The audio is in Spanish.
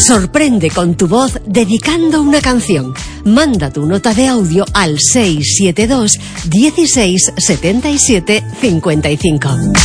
Sorprende con tu voz dedicando una canción. Manda tu nota de audio al 672 16 77 55.